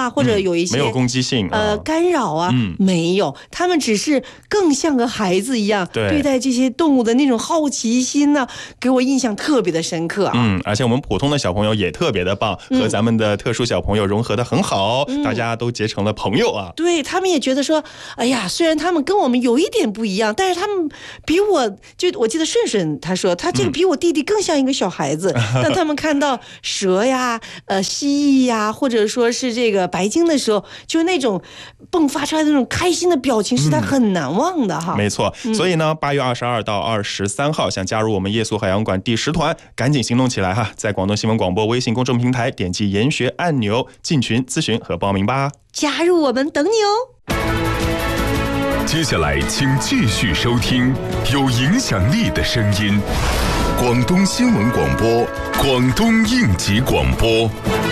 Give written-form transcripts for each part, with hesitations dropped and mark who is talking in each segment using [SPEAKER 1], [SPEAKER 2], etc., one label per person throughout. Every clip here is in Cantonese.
[SPEAKER 1] 啊，或者有一些
[SPEAKER 2] 没有攻击性
[SPEAKER 1] 干扰啊，没有，他们只是更像个孩子一样对待这些动物的那种好奇心呢，给我印象特别的深刻啊。
[SPEAKER 2] 而且我们普通的小朋友也特别的棒，和咱们的特殊小朋友融合得很好，大家都结成了朋友啊。
[SPEAKER 1] 对，他们也觉得说，哎呀，虽然他们跟我们有一点不一样，但是他们比我记得顺顺他说他这个比我弟弟更像一个小孩子。当他们看到蛇呀、蜥蜴呀，或者说是这个白鲸的时候，就那种迸发出来的那种开心的表情，是他很难忘的哈。
[SPEAKER 2] 没错，所以呢，8月22到23号，想加入我们夜宿海洋馆第10团，赶紧行动起来哈！在广东新闻广播微信公众平台点击研学按钮进群咨询和报名吧。
[SPEAKER 1] 加入我们等你哦。
[SPEAKER 3] 接下来请继续收听有影响力的声音，广东新闻广播，广东应急广播。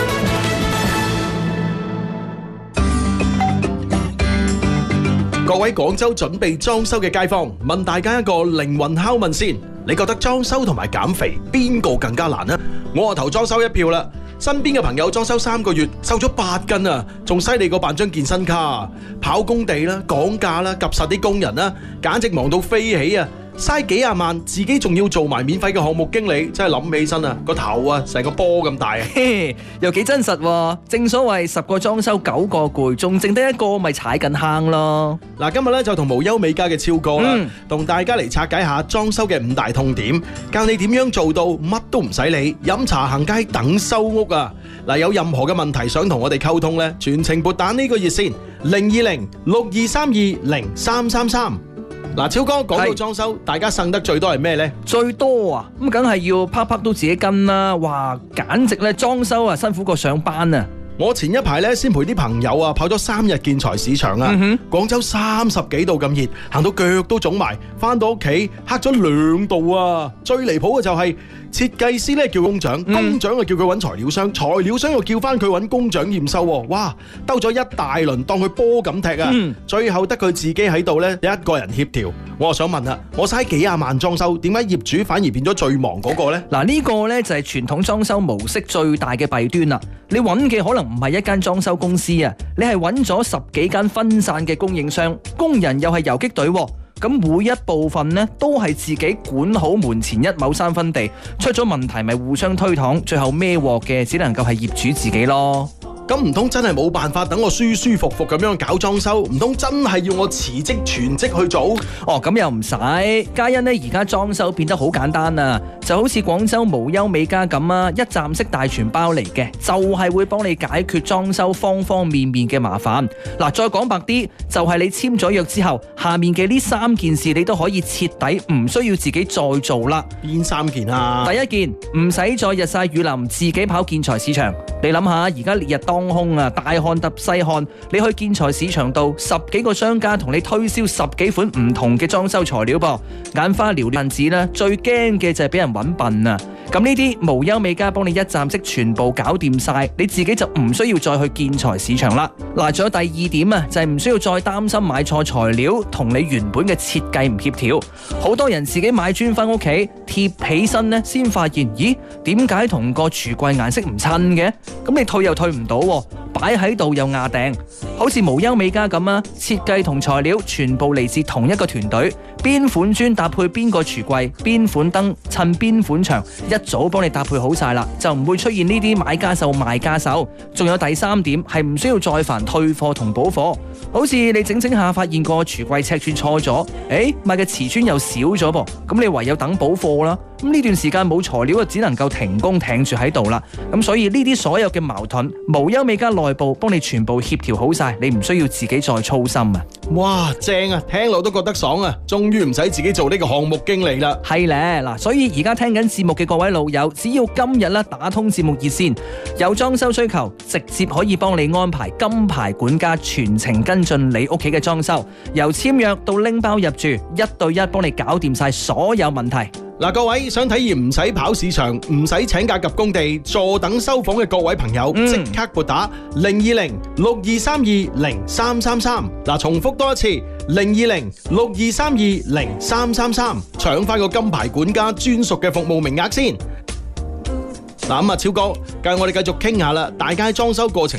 [SPEAKER 4] 各位廣州準備裝修嘅街坊，問大家一個靈魂拷問先，你覺得裝修同埋減肥邊個更加難呢？我投裝修1票啦。身邊嘅朋友裝修3個月瘦咗8斤啊，仲犀利過辦張健身卡，跑工地啦、講價啦、及實啲工人啦，簡直忙到飛起啊！嘥幾廿萬，自己仲要做埋免費嘅項目經理，真係諗起身啊，個頭啊成個波咁大啊！
[SPEAKER 5] 又幾真實喎！正所謂10個裝修9個攰，仲剩得1個咪踩緊坑咯。
[SPEAKER 4] 嗱，今日咧就同無憂美家嘅超哥啦，同大家嚟拆解下裝修嘅5大痛點，教你點樣做到乜都唔使理，飲茶行街等收屋啊！嗱，有任何嘅問題想同我哋溝通咧，全程撥打呢個熱線020-6232-0333。嗱，超哥講到裝修，大家呻得最多係咩呢？
[SPEAKER 5] 最多啊，咁梗係要啪啪都自己跟啦！哇，簡直咧裝修啊辛苦過上班啊！
[SPEAKER 4] 我前一排咧先陪啲朋友啊跑咗3日建材市場啊，廣州30幾度咁熱，行到腳都腫埋，翻到屋企黑咗2度啊！最離譜嘅就係設計師咧叫工長，工長又叫佢揾材料商，材料商又叫翻佢揾工長驗收喎，哇！兜咗一大輪，當佢波咁踢啊！最後得佢自己喺度咧一個人協調。我想問啦，我嘥幾廿萬裝修，點解業主反而變咗最忙嗰個呢？
[SPEAKER 5] 嗱，呢個呢就係傳統裝修模式最大嘅弊端啦。你揾嘅可能唔係一間裝修公司啊，你係揾咗10幾間分散嘅供應商，工人又係游擊隊喎。咁每一部分呢都係自己管好門前1畝3分地，出咗問題咪互相推搪，最後孭鑊嘅只能夠係業主自己咯。
[SPEAKER 4] 咁唔通真係冇辦法等我舒舒服服咁樣搞裝修？唔通真係要我辭職全職去做？
[SPEAKER 5] 哦，咁又唔使，皆因呢而家裝修變得好簡單啊，就好似廣州無憂美家咁啊，一站式大全包嚟嘅，就係會幫你解決裝修方方面面嘅麻煩。嗱，再講白啲，就係你簽咗約之後，下面嘅呢3件事你都可以徹底唔需要自己再做啦。
[SPEAKER 4] 邊3件啊？
[SPEAKER 5] 第一件，唔使再日曬雨淋自己跑建材市場。你諗下，而家烈日當空啊，大汗揼細汗，你去建材市場度10幾個商家同你推銷10幾款唔同嘅裝修材料噃，眼花繚亂子啦，最驚嘅就係俾人揾笨啊！咁呢啲無憂美家幫你一站式全部搞掂晒，你自己就唔需要再去建材市場啦。嗱，仲有第2點啊，就係唔需要再擔心買錯材料同你原本嘅設計唔協調。好多人自己買磚翻屋企貼起身呢，先發現，咦，點解同個櫥櫃顏色唔襯嘅？咁你退又退唔到喎，擺喺度又壓定。好似無憂美家咁啊，設計同材料全部嚟自同一個團隊，邊款磚搭配邊個櫥櫃，邊款燈襯邊款牆，一早幫你搭配好晒啦，就唔會出現呢啲買家秀賣家秀。仲有第3點係唔需要再煩退貨同補貨，好似你整下發現個櫥櫃尺寸錯咗，買嘅瓷磚又少咗噃，咁你唯有等補貨啦。咁呢段時間冇材料，就只能夠停工挺住喺度啦。咁所以呢啲所有嘅矛盾，無憂美家內部幫你全部協調好晒，你唔需要自己再操心啊！
[SPEAKER 4] 哇，正啊，聽落都覺得爽啊！終於唔使自己做呢個項目經理啦。
[SPEAKER 5] 係咧，嗱，所以而家聽緊節目嘅各位老友，只要今日咧打通節目熱線，有裝修需求，直接可以幫你安排金牌管家全程跟進你屋企嘅裝修，由簽約到拎包入住，1對1幫你搞掂晒所有問題。
[SPEAKER 4] 嗱，各位想體驗唔使跑市場、唔使請假及工地、坐等收房嘅各位朋友，即刻撥打020-6232-0333。嗱，重複多一次020-6232-0333，搶翻個金牌管家專屬嘅服務名額先。嗱，咁啊，超哥，我哋繼續傾下啦，大家喺裝修過程